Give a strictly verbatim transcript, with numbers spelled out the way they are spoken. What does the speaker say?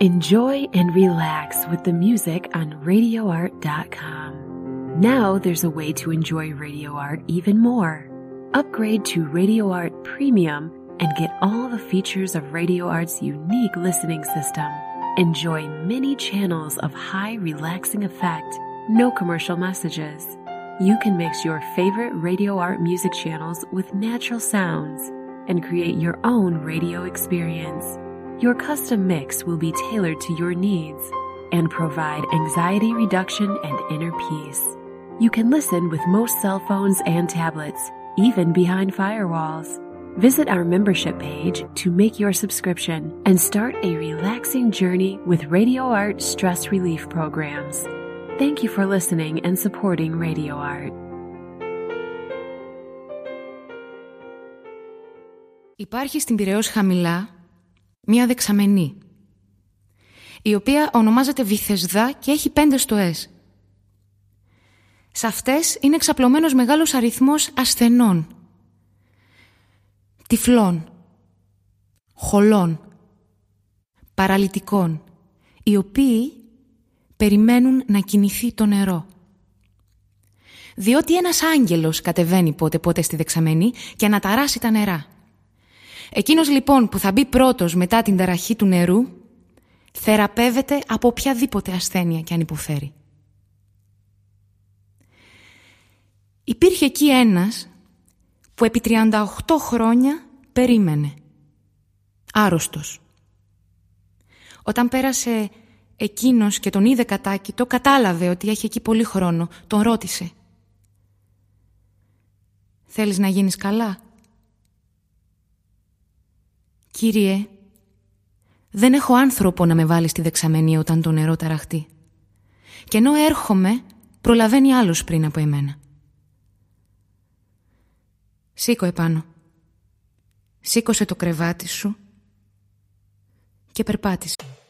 Enjoy and relax with the music on radio art dot com. Now there's a way to enjoy Radio Art even more. Upgrade to Radio Art Premium and get all the features of Radio Art's unique listening system. Enjoy many channels of high relaxing effect, no commercial messages. You can mix your favorite Radio Art music channels with natural sounds and create your own radio experience. Your custom mix will be tailored to your needs and provide anxiety reduction and inner peace. You can listen with most cell phones and tablets, even behind firewalls. Visit our membership page to make your subscription and start a relaxing journey with Radio Art stress relief programs. Thank you for listening and supporting Radio Art. Υπάρχει στην Πειραιώς χαμηλά μία δεξαμενή, η οποία ονομάζεται Βυθεσδά και έχει πέντε στοές. Σε αυτές είναι εξαπλωμένος μεγάλος αριθμός ασθενών, τυφλών, χολών, παραλυτικών, οι οποίοι περιμένουν να κινηθεί το νερό. Διότι ένας άγγελος κατεβαίνει πότε πότε στη δεξαμενή και αναταράσει τα νερά. Εκείνος λοιπόν που θα μπει πρώτος μετά την ταραχή του νερού θεραπεύεται από οποιαδήποτε ασθένεια κι αν υποφέρει. Υπήρχε εκεί ένας που επί τριάντα οκτώ χρόνια περίμενε, άρρωστος. Όταν πέρασε εκείνος και τον είδε κατάκητο, κατάλαβε ότι έχει εκεί πολύ χρόνο, τον ρώτησε: «Θέλεις να γίνεις καλά?» «Κύριε, δεν έχω άνθρωπο να με βάλει στη δεξαμενή όταν το νερό ταραχτεί. Και ενώ έρχομαι, προλαβαίνει άλλος πριν από εμένα». «Σήκω επάνω. Σήκωσε το κρεβάτι σου και περπάτησε».